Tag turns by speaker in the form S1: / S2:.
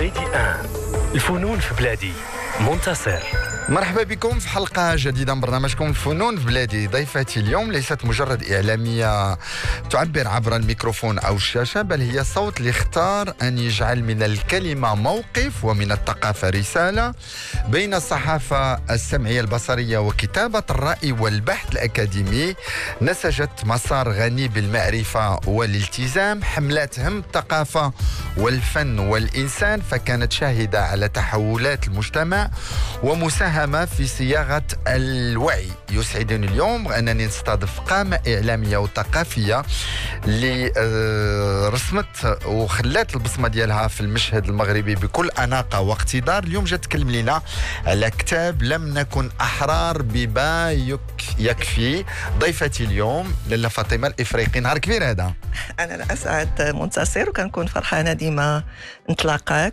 S1: ميدي الفنون في بلادي. منتصر،
S2: مرحبا بكم في حلقة جديدة من برنامجكم الفنون في بلادي. ضيفتي اليوم ليست مجرد إعلامية تعبر عبر الميكروفون أو الشاشة، بل هي صوت اللي اختار أن يجعل من الكلمة موقف ومن الثقافة رسالة، بين الصحافة السمعية البصرية وكتابة الرأي والبحث الأكاديمي. نسجت مسار غني بالمعرفة والالتزام، حملات هم الثقافة والفن والإنسان، فكانت شاهدة على تحولات المجتمع ومساهمة في صياغة الوعي. يسعدني اليوم أنني نستضيف قامة إعلامية وثقافية اللي رسمت وخلات البصمة ديالها في المشهد المغربي بكل أناقة واقتدار. اليوم جات تكلم لنا على كتاب لم نكن أحرار بما يكفي. ضيفتي اليوم لاله فاطمة الإفريقي. نهار كبير هذا.
S3: أنا أسعد منتصر، وكنكون فرحانة ديما نتلاقاك